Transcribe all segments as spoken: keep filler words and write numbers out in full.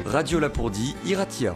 Radio Lapourdie, Iratia.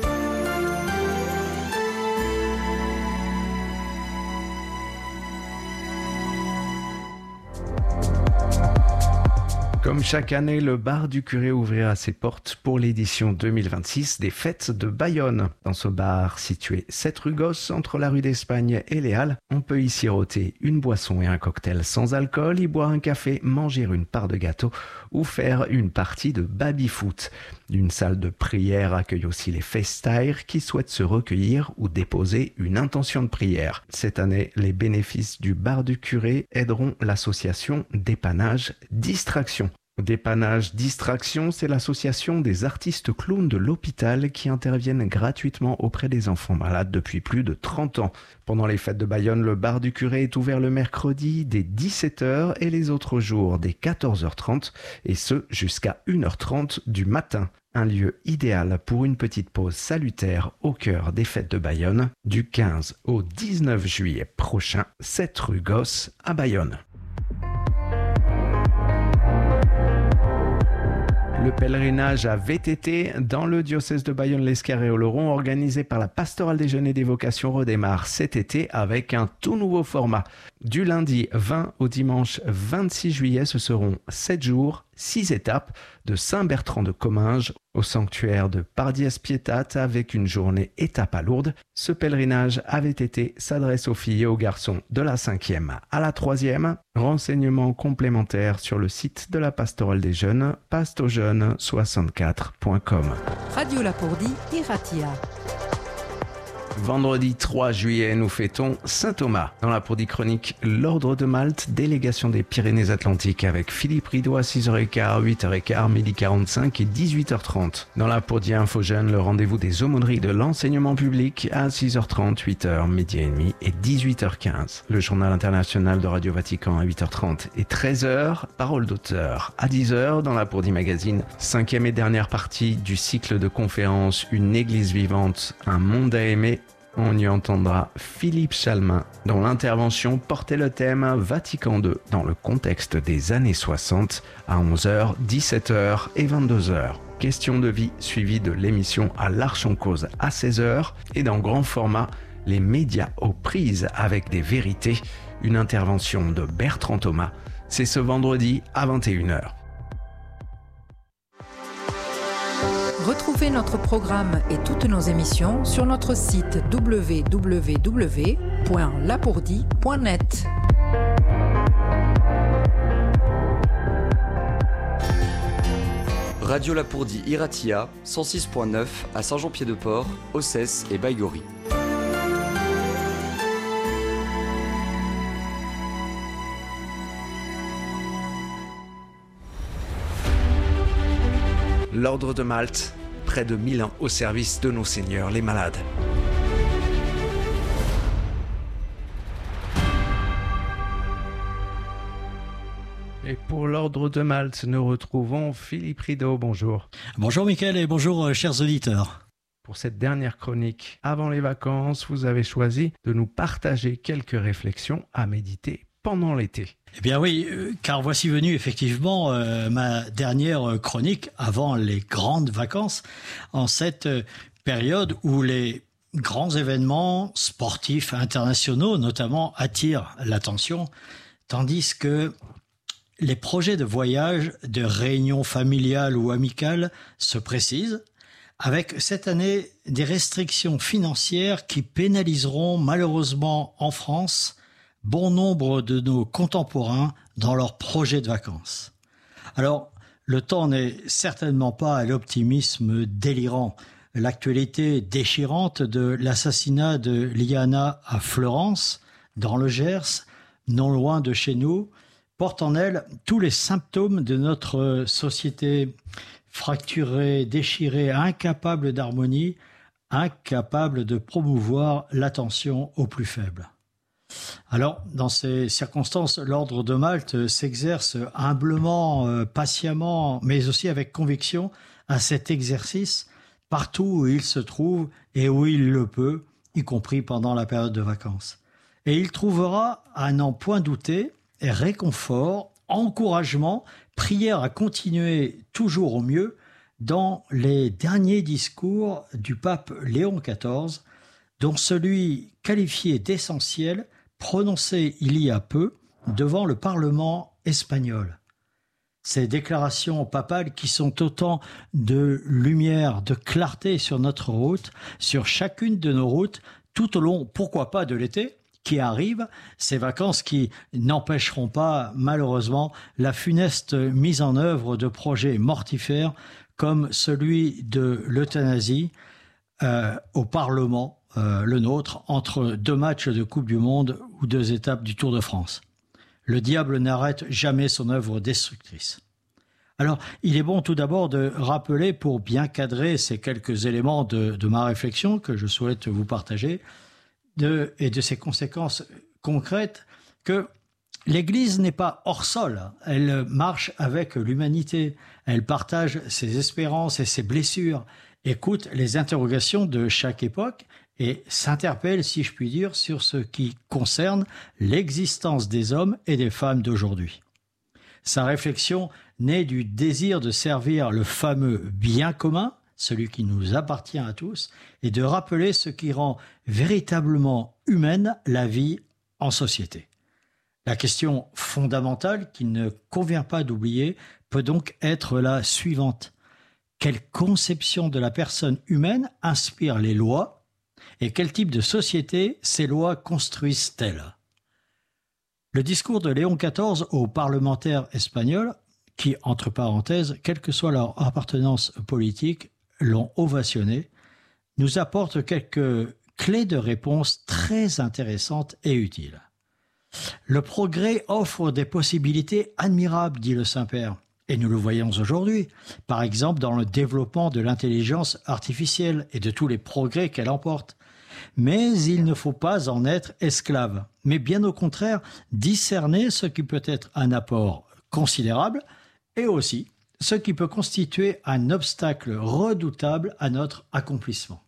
Comme chaque année, le bar du curé ouvrira ses portes pour l'édition deux mille vingt-six des Fêtes de Bayonne. Dans ce bar situé sept rue Gosse, entre la rue d'Espagne et les Halles, on peut y siroter une boisson et un cocktail sans alcool, y boire un café, manger une part de gâteau ou faire une partie de baby-foot. Une salle de prière accueille aussi les festaires qui souhaitent se recueillir ou déposer une intention de prière. Cette année, les bénéfices du bar du curé aideront l'association Dépannage Distraction. Dépannage Distraction, c'est l'association des artistes clowns de l'hôpital qui interviennent gratuitement auprès des enfants malades depuis plus de trente ans. Pendant les fêtes de Bayonne, le bar du curé est ouvert le mercredi dès dix-sept heures et les autres jours dès quatorze heures trente, et ce jusqu'à une heure trente du matin. Un lieu idéal pour une petite pause salutaire au cœur des fêtes de Bayonne, du quinze au dix-neuf juillet prochain, sept rue Gosse à Bayonne. Le pèlerinage à V T T dans le diocèse de Bayonne-l'Escarré-Oloron, organisé par la Pastorale des Jeunes et des Vocations, redémarre cet été avec un tout nouveau format. Du lundi vingt au dimanche vingt-six juillet, ce seront sept jours, six étapes de Saint-Bertrand de Comminges au sanctuaire de Pardies-Pietat avec une journée étape à Lourdes. Ce pèlerinage à V T T s'adresse aux filles et aux garçons de la cinquième à la troisième. Renseignements complémentaires sur le site de la Pastorale des Jeunes, pastojeunes soixante-quatre point com. Radio Lapourdie, Iratia. Vendredi trois juillet, nous fêtons Saint Thomas. Dans la Lapourdie chronique, l'Ordre de Malte, délégation des Pyrénées-Atlantiques avec Philippe Rideau à six heures quinze, huit heures quinze, midi quarante-cinq et dix-huit heures trente. Dans la Lapourdie Info Jeune, le rendez-vous des aumôneries de l'enseignement public à six heures trente, huit heures, midi et demi et dix-huit heures quinze. Le journal international de Radio Vatican à huit heures trente et treize heures. Parole d'auteur à dix heures dans la Lapourdie Magazine. Cinquième et dernière partie du cycle de conférences Une église vivante, un monde à aimer. On y entendra Philippe Chalmin, dont l'intervention portait le thème Vatican deux dans le contexte des années soixante à onze heures, dix-sept heures et vingt-deux heures. Question de vie suivie de l'émission À l'Arche en cause à seize heures et dans grand format, les médias aux prises avec des vérités, une intervention de Bertrand Thomas. C'est ce vendredi à vingt et une heures. Retrouvez notre programme et toutes nos émissions sur notre site w w w point lapourdie point net. Radio Lapourdie, Iratia, cent six point neuf à Saint-Jean-Pied-de-Port, Ossès et Baïgorry. L'Ordre de Malte, près de mille ans au service de nos seigneurs les malades. Et pour l'Ordre de Malte, nous retrouvons Philippe Rideau. Bonjour. Bonjour Mickaël et bonjour euh, chers auditeurs. Pour cette dernière chronique, avant les vacances, vous avez choisi de nous partager quelques réflexions à méditer pendant l'été. Eh bien oui, euh, car voici venue effectivement euh, ma dernière chronique avant les grandes vacances, en cette euh, période où les grands événements sportifs internationaux notamment attirent l'attention, tandis que les projets de voyage, de réunions familiales ou amicales se précisent, avec cette année des restrictions financières qui pénaliseront malheureusement en France bon nombre de nos contemporains dans leurs projets de vacances. Alors, le temps n'est certainement pas à l'optimisme délirant. L'actualité déchirante de l'assassinat de Liana à Fleurance, dans le Gers, non loin de chez nous, porte en elle tous les symptômes de notre société fracturée, déchirée, incapable d'harmonie, incapable de promouvoir l'attention aux plus faibles. Alors, dans ces circonstances, l'Ordre de Malte s'exerce humblement, euh, patiemment, mais aussi avec conviction à cet exercice partout où il se trouve et où il le peut, y compris pendant la période de vacances. Et il trouvera, à n'en point douter, réconfort, encouragement, prière à continuer toujours au mieux dans les derniers discours du pape Léon quatorze, dont celui qualifié d'essentiel prononcé il y a peu devant le Parlement espagnol. Ces déclarations papales qui sont autant de lumière, de clarté sur notre route, sur chacune de nos routes, tout au long, pourquoi pas de l'été, qui arrive, ces vacances qui n'empêcheront pas, malheureusement, la funeste mise en œuvre de projets mortifères comme celui de l'euthanasie euh, au Parlement, euh, le nôtre, entre deux matchs de Coupe du Monde ou deux étapes du Tour de France. Le diable n'arrête jamais son œuvre destructrice. Alors, il est bon tout d'abord de rappeler, pour bien cadrer ces quelques éléments de, de ma réflexion que je souhaite vous partager, de, et de ses conséquences concrètes, que l'Église n'est pas hors sol. Elle marche avec l'humanité. Elle partage ses espérances et ses blessures, écoute les interrogations de chaque époque et s'interpelle, si je puis dire, sur ce qui concerne l'existence des hommes et des femmes d'aujourd'hui. Sa réflexion naît du désir de servir le fameux bien commun, celui qui nous appartient à tous, et de rappeler ce qui rend véritablement humaine la vie en société. La question fondamentale qu'il ne convient pas d'oublier peut donc être la suivante. Quelle conception de la personne humaine inspire les lois et quel type de société ces lois construisent-elles ? Le discours de Léon quatorze aux parlementaires espagnols, qui, entre parenthèses, quelle que soit leur appartenance politique, l'ont ovationné, nous apporte quelques clés de réponse très intéressantes et utiles. Le progrès offre des possibilités admirables, dit le Saint-Père, et nous le voyons aujourd'hui, par exemple dans le développement de l'intelligence artificielle et de tous les progrès qu'elle emporte. Mais il ne faut pas en être esclave, mais bien au contraire discerner ce qui peut être un apport considérable et aussi ce qui peut constituer un obstacle redoutable à notre accomplissement.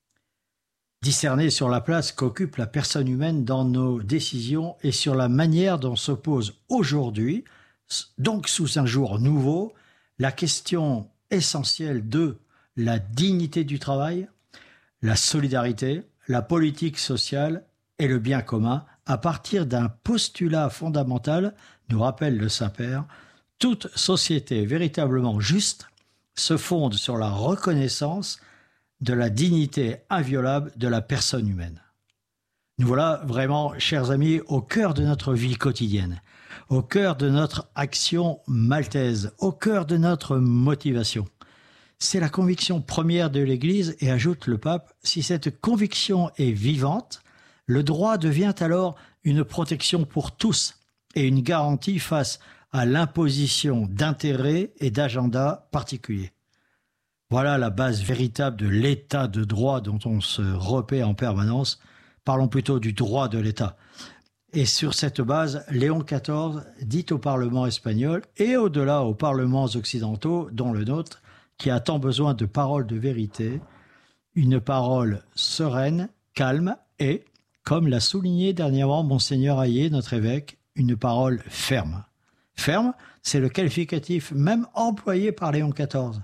Discerner sur la place qu'occupe la personne humaine dans nos décisions et sur la manière dont se pose aujourd'hui, donc sous un jour nouveau, la question essentielle de la dignité du travail, la solidarité, la politique sociale et le bien commun, à partir d'un postulat fondamental, nous rappelle le Saint-Père, toute société véritablement juste se fonde sur la reconnaissance de la dignité inviolable de la personne humaine. Nous voilà vraiment, chers amis, au cœur de notre vie quotidienne, au cœur de notre action maltaise, au cœur de notre motivation. C'est la conviction première de l'Église, et ajoute le pape, si cette conviction est vivante, le droit devient alors une protection pour tous et une garantie face à l'imposition d'intérêts et d'agendas particuliers. Voilà la base véritable de l'état de droit dont on se repaît en permanence. Parlons plutôt du droit de l'État. Et sur cette base, Léon quatorze dit au Parlement espagnol et au-delà aux parlements occidentaux, dont le nôtre, qui a tant besoin de paroles de vérité, une parole sereine, calme et, comme l'a souligné dernièrement Monseigneur Hayet, notre évêque, une parole ferme. Ferme, c'est le qualificatif même employé par Léon quatorze.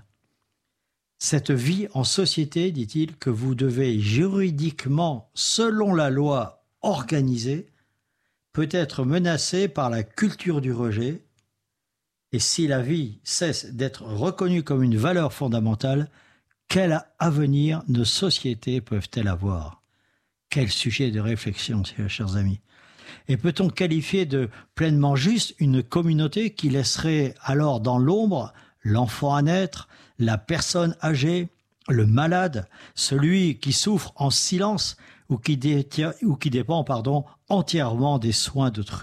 Cette vie en société, dit-il, que vous devez juridiquement, selon la loi, organiser, peut être menacée par la culture du rejet. Et si la vie cesse d'être reconnue comme une valeur fondamentale, quel avenir nos sociétés peuvent-elles avoir ? Quel sujet de réflexion, chers amis. Et peut-on qualifier de pleinement juste une communauté qui laisserait alors dans l'ombre l'enfant à naître, la personne âgée, le malade, celui qui souffre en silence ou qui, détient, ou qui dépend pardon, entièrement des soins d'autrui ?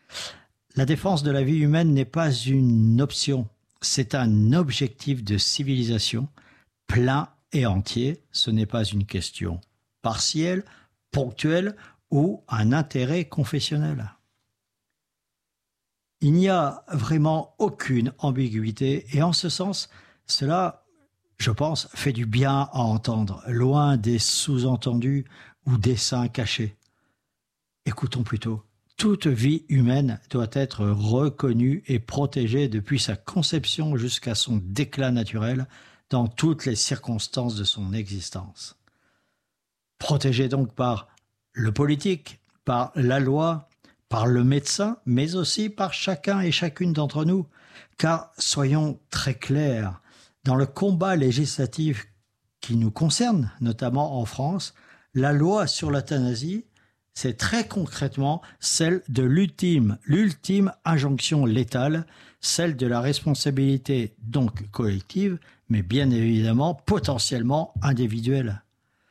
La défense de la vie humaine n'est pas une option, c'est un objectif de civilisation plein et entier. Ce n'est pas une question partielle, ponctuelle ou un intérêt confessionnel. Il n'y a vraiment aucune ambiguïté et en ce sens, cela, je pense, fait du bien à entendre, loin des sous-entendus ou desseins cachés. Écoutons plutôt. Toute vie humaine doit être reconnue et protégée depuis sa conception jusqu'à son déclin naturel dans toutes les circonstances de son existence. Protégé donc par le politique, par la loi, par le médecin, mais aussi par chacun et chacune d'entre nous. Car, soyons très clairs, dans le combat législatif qui nous concerne, notamment en France, la loi sur l'euthanasie, c'est très concrètement celle de l'ultime, l'ultime injonction létale, celle de la responsabilité donc collective, mais bien évidemment potentiellement individuelle,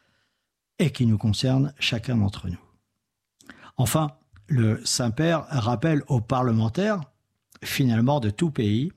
et qui nous concerne chacun d'entre nous. Enfin, le Saint-Père rappelle aux parlementaires, finalement de tout pays,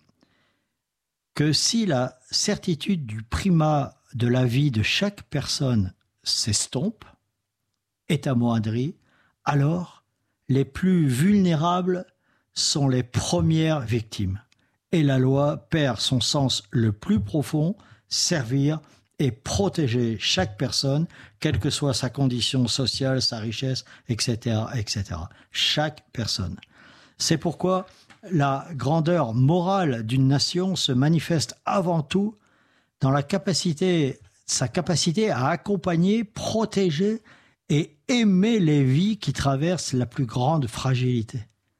que si la certitude du primat de la vie de chaque personne s'estompe, est amoindrie, alors les plus vulnérables sont les premières victimes. Et la loi perd son sens le plus profond, servir et protéger chaque personne, quelle que soit sa condition sociale, sa richesse, et cetera, et cetera. Chaque personne. C'est pourquoi la grandeur morale d'une nation se manifeste avant tout dans la capacité, sa capacité à accompagner, protéger et aimer les vies qui traversent la plus grande fragilité.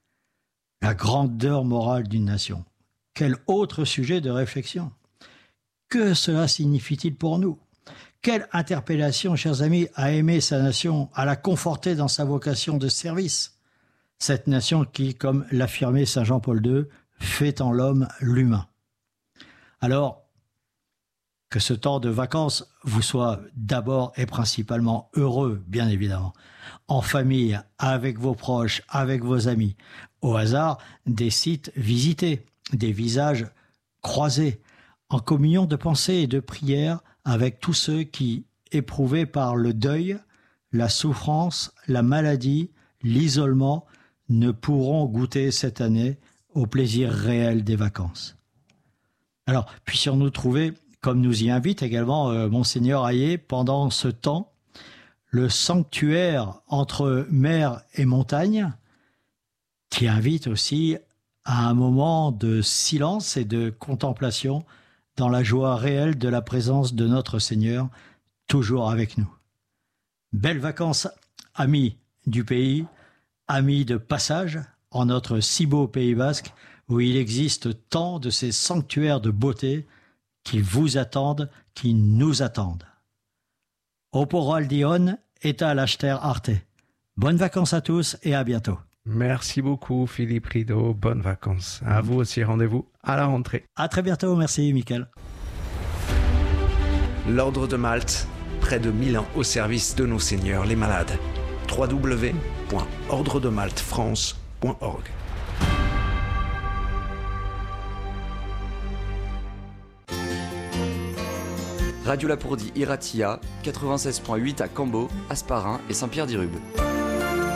La grandeur morale d'une nation. Quel autre sujet de réflexion? Que cela signifie-t-il pour nous? Quelle interpellation, chers amis, à aimer sa nation, à la conforter dans sa vocation de service? Cette nation qui, comme l'affirmait saint Jean-Paul deux, fait en l'homme l'humain. Alors, que ce temps de vacances vous soit d'abord et principalement heureux, bien évidemment, en famille, avec vos proches, avec vos amis, au hasard des sites visités, des visages croisés, en communion de pensée et de prière avec tous ceux qui, éprouvés par le deuil, la souffrance, la maladie, l'isolement, ne pourront goûter cette année au plaisir réel des vacances. Alors, puissions-nous trouver, comme nous y invite également euh, Monseigneur Hayet, pendant ce temps, le sanctuaire entre mer et montagne, qui invite aussi à un moment de silence et de contemplation dans la joie réelle de la présence de notre Seigneur, toujours avec nous. Belles vacances, amis du pays, amis de passage, en notre si beau Pays basque, où il existe tant de ces sanctuaires de beauté qui vous attendent, qui nous attendent. Oporaldion eta l'achter arte. Bonnes vacances à tous et à bientôt. Merci beaucoup Philippe Rideau, bonnes vacances. À vous aussi, rendez-vous à la rentrée. À très bientôt, merci Mickaël. L'Ordre de Malte, près de mille ans au service de nos seigneurs les malades. w w w point ordre de malte france point org Radio Lapourdie Iratia, quatre-vingt-seize point huit à Cambo, Asparin et Saint-Pierre-d'Irube.